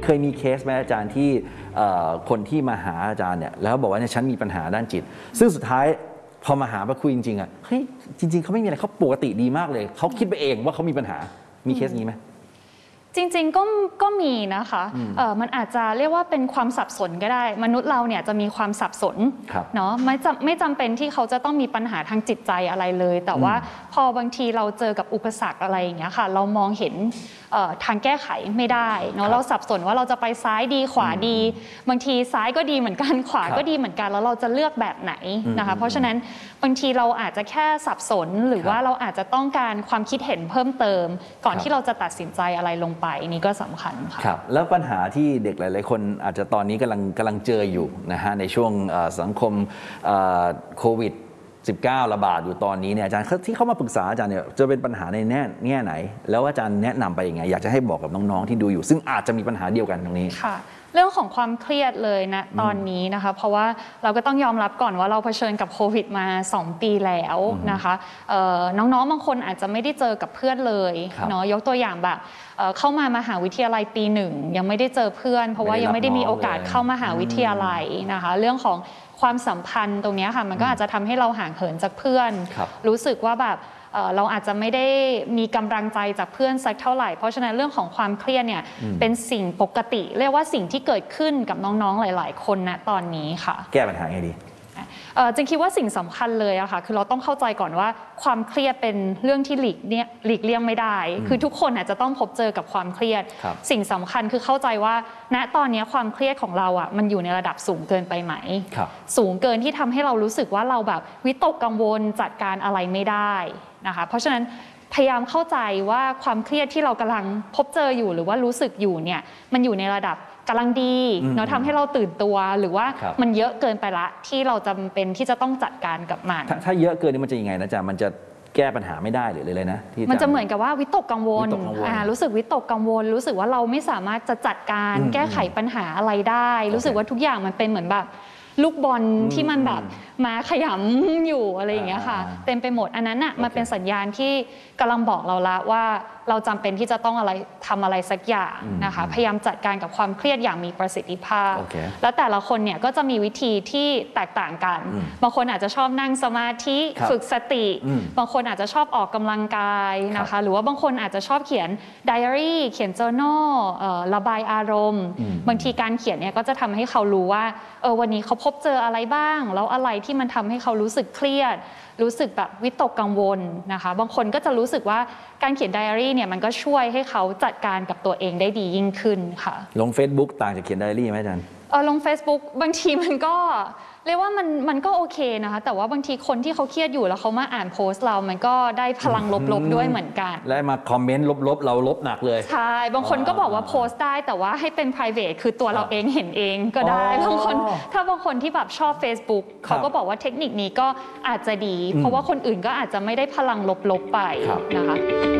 ยมีเคสไหมอาจารย์ที่คนที่มาหาอาจารย์เนี่ยแล้วบอกว่าเนี่ยฉันมีปัญหาด้านจิตซึ่งสุดท้ายพอมาหามาคุยจริงๆเฮ้ยจริงๆเขาไม่มีอะไรเขาปกติดีมากเลยเขาคิดไปเองว่าเขามีปัญหามีเคสนี้ไหมจริงๆก็มีนะคะมันอาจจะเรียกว่าเป็นความสับสนก็ได้มนุษย์เราเนี่ยจะมีความสับสนเนาะไม่จำเป็นที่เขาจะต้องมีปัญหาทางจิตใจอะไรเลยแต่ว่าพอบางทีเราเจอกับอุปสรรคอะไรอย่างเงี้ยค่ะเรามองเห็นทางแก้ไขไม่ได้เนาะเราสับสนว่าเราจะไปซ้ายดีขวาดีบางทีซ้ายก็ดีเหมือนกันขวาก็ดีเหมือนกันแล้วเราจะเลือกแบบไหนนะคะเพราะฉะนั้นบางทีเราอาจจะแค่สับสนหรือว่าเราอาจจะต้องการความคิดเห็นเพิ่มเติมก่อนที่เราจะตัดสินใจอะไรลงไปนี่ก็สำคัญค่ะครับแล้วปัญหาที่เด็กหลายๆคนอาจจะตอนนี้กำลังเจออยู่นะฮะในช่วงสังคมโควิด19ระบาดอยู่ตอนนี้เนี่ยอาจารย์ที่เข้ามาปรึกษาอาจารย์เนี่ยจะเป็นปัญหาในแง่ไหนแล้วอาจารย์แนะนำไปยังไงอยากจะให้บอกกับน้องๆที่ดูอยู่ซึ่งอาจจะมีปัญหาเดียวกันตรงนี้ค่ะเรื่องของความเครียดเลยนะตอนนี้นะคะเพราะว่าเราก็ต้องยอมรับก่อนว่าเราเผชิญกับโควิดมา2 ปีแล้วนะคะน้องๆบางคนอาจจะไม่ได้เจอกับเพื่อนเลยเนาะยกตัวอย่างแบบเข้ามามหาวิทยาลัยปี 1ยังไม่ได้เจอเพื่อนเพราะว่ายังไม่ได้มีโอกาสเข้ามหาวิทยาลัยนะคะเรื่องของความสัมพันธ์ตรงนี้ค่ะมันก็อาจจะทำให้เราห่างเหินจากเพื่อนรู้สึกว่าแบบเราอาจจะไม่ได้มีกำลังใจจากเพื่อนสักเท่าไหร่เพราะฉะนั้นเรื่องของความเครียดเนี่ยเป็นสิ่งปกติเรียกว่าสิ่งที่เกิดขึ้นกับน้องๆหลายๆคนณตอนนี้ค่ะแก้ปัญหาไงดีจึงคิดว่าสิ่งสำคัญเลยอะค่ะคือเราต้องเข้าใจก่อนว่าความเครียดเป็นเรื่องที่หลีกเลี่ยงไม่ได้คือทุกคนอาจจะต้องพบเจอกับความเครียดสิ่งสำคัญคือเข้าใจว่าณตอนนี้ความเครียดของเราอะมันอยู่ในระดับสูงเกินไปไหมสูงเกินที่ทำให้เรารู้สึกว่าเราแบบวิตกกังวลจัดการอะไรไม่ได้นะคะเพราะฉะนั้นพยายามเข้าใจว่าความเครียดที่เรากำลังพบเจออยู่หรือว่ารู้สึกอยู่เนี่ยมันอยู่ในระดับกำลังดีเนาะทำให้เราตื่นตัวหรือว่ามันเยอะเกินไปละที่เราจำเป็นที่จะต้องจัดการกับมันถ้าเยอะเกินนี่มันจะยังไงนะจ๊ะมันจะแก้ปัญหาไม่ได้หรืออะไรนะมันจะเหมือนกับว่าวิตกกังวลรู้สึกวิตกกังวลรู้สึกว่าเราไม่สามารถจะจัดการแก้ไขปัญหาอะไรได้รู้สึกว่าทุกอย่างมันเป็นเหมือนแบบลูกบอลที่มันแบบมาขยำอยู่อะไรอย่างเงี้ยค่ะเต็มไปหมดอันนั้นน่ะมันเป็นสัญญาณที่กำลังบอกเราละว่าเราจำเป็นที่จะต้องทำอะไรสักอย่างนะคะพยายามจัดการกับความเครียดอย่างมีประสิทธิภาพแล้วแต่ละคนเนี่ยก็จะมีวิธีที่แตกต่างกันบางคนอาจจะชอบนั่งสมาธิฝึกสติบางคนอาจจะชอบออกกำลังกายนะคะหรือว่าบางคนอาจจะชอบเขียนไดอารี่เขียน journal ระบายอารมณ์บางทีการเขียนเนี่ยก็จะทำให้เขารู้ว่าวันนี้เขาพบเจออะไรบ้างแล้วอะไรที่มันทำให้เขารู้สึกเครียดรู้สึกแบบวิตกกังวลนะคะบางคนก็จะรู้สึกว่าการเขียนไดอารี่เนี่ยมันก็ช่วยให้เขาจัดการกับตัวเองได้ดียิ่งขึ้นค่ะลง Facebook ต่างจากเขียนไดอารี่ไหมอาจารย์ลง Facebook บางทีมันก็เรียกว่ามันก็โอเคนะคะแต่ว่าบางทีคนที่เขาเครียดอยู่แล้วเขามาอ่านโพสต์เรามันก็ได้พลังลบๆด้วยเหมือนกันและมาคอมเมนต์ลบๆเราลบหนักเลยใช่บางคนก็บอกว่าโพสต์ได้แต่ว่าให้เป็น private คือตัวเราเองเห็นเองก็ได้บางคนถ้าบางคนที่แบบชอบ Facebook เขาก็บอกว่าเทคนิคนี้ก็อาจจะดีเพราะว่าคนอื่นก็อาจจะไม่ได้พลังลบๆไปนะคะ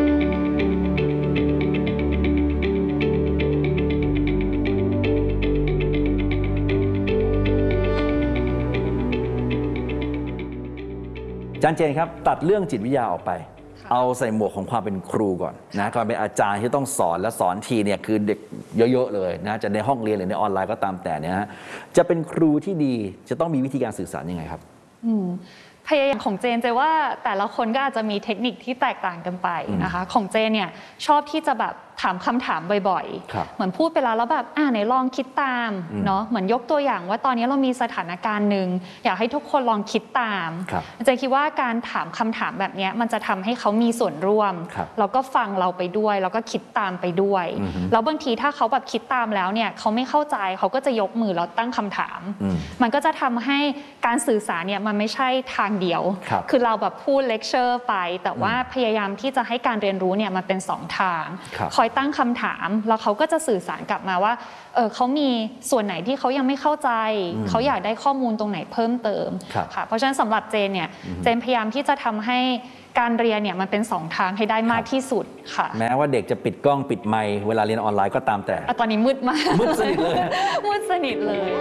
อาจารย์เจนครับตัดเรื่องจิตวิทยาออกไปเอาใส่หมวกของความเป็นครูก่อนนะความเป็นอาจารย์ที่ต้องสอนและสอนทีเนี่ยคือเด็กเยอะๆเลยนะจะในห้องเรียนหรือในออนไลน์ก็ตามแต่เนี่ยฮะจะเป็นครูที่ดีจะต้องมีวิธีการสื่อสารยังไงครับพยายามของเจนว่าแต่ละคนก็อาจจะมีเทคนิคที่แตกต่างกันไปนะคะของเจนเนี่ยชอบที่จะแบบถามคำถามบ่อยๆเหมือนพูดไปแล้วแบบไหนลองคิดตามเนาะเหมือนยกตัวอย่างว่าตอนนี้เรามีสถานการณ์หนึ่งอยากให้ทุกคนลองคิดตามเจนคิดว่าการถามคำถามแบบนี้มันจะทำให้เขามีส่วนร่วมแล้วก็ฟังเราไปด้วยแล้วก็คิดตามไปด้วยแล้วบางทีถ้าเขาแบบคิดตามแล้วเนี่ยเขาไม่เข้าใจเขาก็จะยกมือแล้วตั้งคำถามมันก็จะทำให้การสื่อสารเนี่ยมันไม่ใช่ทางเดียวคือเราแบบพูดเลคเชอร์ไปแต่ว่าพยายามที่จะให้การเรียนรู้เนี่ยมันเป็น2ทางคอยตั้งคำถามแล้วเขาก็จะสื่อสารกลับมาว่าเขามีส่วนไหนที่เขายังไม่เข้าใจเขาอยากได้ข้อมูลตรงไหนเพิ่มเติมค่ะเพราะฉะนั้นสำหรับเจนเนี่ยเจนพยายามที่จะทำให้การเรียนเนี่ยมันเป็น2ทางให้ได้มากที่สุดค่ะแม้ว่าเด็กจะปิดกล้องปิดไมค์เวลาเรียนออนไลน์ก็ตามแต่ตอนนี้มืดมากมืดสนิทเลยมืดสนิทเลย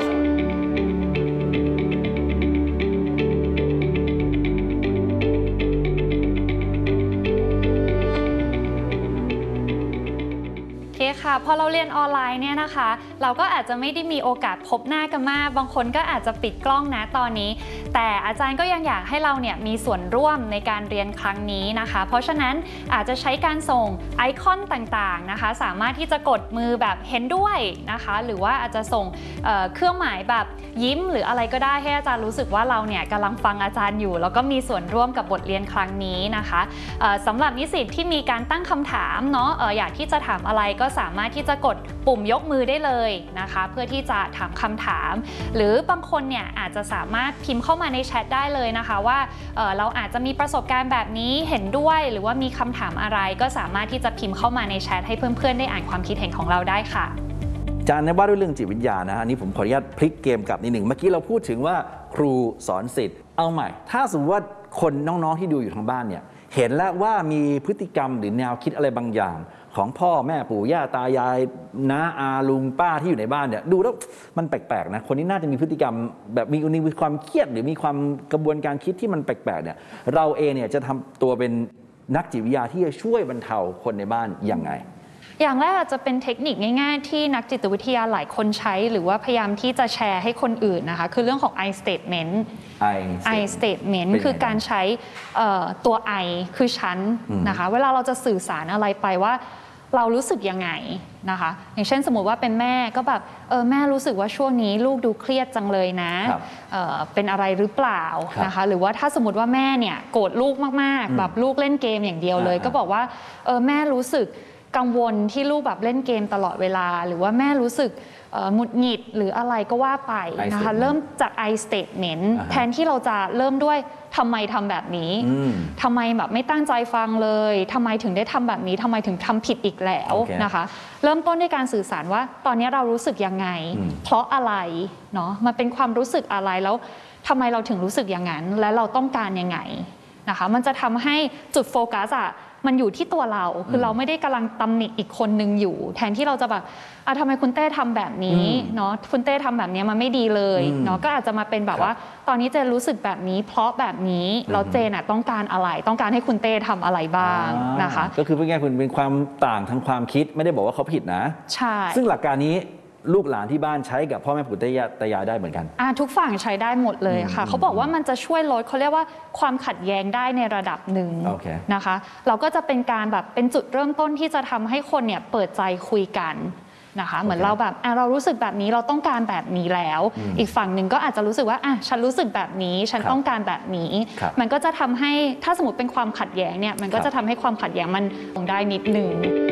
คค่ะพอเราเรียนออนไลน์เนี่ยนะคะเราก็อาจจะไม่ได้มีโอกาสพบหน้ากันมากบางคนก็อาจจะปิดกล้องนะตอนนี้แต่อาจารย์ก็ยังอยากให้เราเนี่ยมีส่วนร่วมในการเรียนครั้งนี้นะคะเพราะฉะนั้นอาจจะใช้การส่งไอคอนต่างๆนะคะสามารถที่จะกดมือแบบเห็นด้วยนะคะหรือว่าอาจจะส่งเครื่องหมายแบบยิ้มหรืออะไรก็ได้ให้อาจารย์รู้สึกว่าเราเนี่ยกำลังฟังอาจารย์อยู่แล้วก็มีส่วนร่วมกับบทเรียนครั้งนี้นะคะสำหรับนิสิตที่มีการตั้งคำถามเนาะอยากที่จะถามอะไรก็สามารถที่จะกดปุ่มยกมือได้เลยนะคะเพื่อที่จะถามคำถามหรือบางคนเนี่ยอาจจะสามารถพิมพ์เข้ามาในแชทได้เลยนะคะว่าเราอาจจะมีประสบการณ์แบบนี้เห็นด้วยหรือว่ามีคำถามอะไรก็สามารถที่จะพิมพ์เข้ามาในแชทให้เพื่อนๆได้อ่านความคิดเห็นของเราได้ค่ะอาจารย์ว่าด้วยเรื่องจิตวิทยานะฮะนี่ผมขออนุญาตพลิกเกมกลับนิดหนึ่งเมื่อกี้เราพูดถึงว่าครูสอนศิษย์เอาใหม่ถ้าสมมติว่าคนน้องๆที่ดูอยู่ทางบ้านเนี่ยเห็นแล้วว่ามีพฤติกรรมหรือแนวคิดอะไรบางอย่างของพ่อแม่ปู่ย่าตายายน้าอาลุงป้าที่อยู่ในบ้านเนี่ยดูแล้วมันแปลกๆนะคนนี้น่าจะมีพฤติกรรมแบบมีความเครียดหรือมีความกระบวนการคิดที่มันแปลกๆเนี่ยเราเองเนี่ยจะทำตัวเป็นนักจิตวิทยาที่จะช่วยบรรเทาคนในบ้านยังไงอย่างแรกอาจจะเป็นเทคนิคง่ายๆที่นักจิตวิทยาหลายคนใช้หรือว่าพยายามที่จะแชร์ให้คนอื่นนะคะคือเรื่องของ I statement I statement คือการใช้ตัว I คือฉันนะคะเวลาเราจะสื่อสารอะไรไปว่าเรารู้สึกยังไงนะคะอย่างเช่นสมมติว่าเป็นแม่ก็แบบแม่รู้สึกว่าช่วงนี้ลูกดูเครียดจังเลยนะเป็นอะไรหรือเปล่านะคะหรือว่าถ้าสมมติว่าแม่เนี่ยโกรธลูกมากๆแบบลูกเล่นเกมอย่างเดียวเลยก็บอกว่าแม่รู้สึกกังวลที่ลูกแบบเล่นเกมตลอดเวลาหรือว่าแม่รู้สึกหงุดหงิดหรืออะไรก็ว่าไปนะคะเริ่มจาก I statement แทนที่เราจะเริ่มด้วยทำไมทำแบบนี้ทำไมแบบไม่ตั้งใจฟังเลยทำไมถึงได้ทำแบบนี้ทำไมถึงทำผิดอีกแล้วนะคะเริ่มต้นด้วยการสื่อสารว่าตอนนี้เรารู้สึกยังไงเพราะอะไรเนาะมันเป็นความรู้สึกอะไรแล้วทำไมเราถึงรู้สึกอย่างนั้นและเราต้องการยังไงนะคะมันจะทำให้จุดโฟกัสมันอยู่ที่ตัวเราคือเราไม่ได้กำลังตำหนิอีกคนนึงอยู่แทนที่เราจะแบบทำไมคุณเต้ทำแบบนี้เนาะคุณเต้ทำแบบนี้มันไม่ดีเลยเนาะก็อาจจะมาเป็นแบบว่าตอนนี้เจนรู้สึกแบบนี้เพราะแบบนี้แล้วเจนต้องการอะไรต้องการให้คุณเต้ทำอะไรบ้างนะคะก็คือเป็นไงคุณเป็นความต่างทางความคิดไม่ได้บอกว่าเขาผิดนะใช่ซึ่งหลักการนี้ลูกหลานที่บ้านใช้กับพ่อแม่ปู่ตายายได้เหมือนกันทุกฝั่งใช้ได้หมดเลยค่ะเขาบอกว่ามันจะช่วยลดเขาเรียกว่าความขัดแย้งได้ในระดับหนึ่งนะคะเราก็จะเป็นการแบบเป็นจุดเริ่มต้นที่จะทำให้คนเนี่ยเปิดใจคุยกันนะคะเหมือนเราแบบเรารู้สึกแบบนี้เราต้องการแบบนี้แล้วอีกฝั่งหนึ่งก็อาจจะรู้สึกว่าฉันรู้สึกแบบนี้ฉันต้องการแบบนี้มันก็จะทำให้ถ้าสมมติเป็นความขัดแย้งเนี่ยมันก็จะทำให้ความขัดแย้งมันลงได้นิดนึง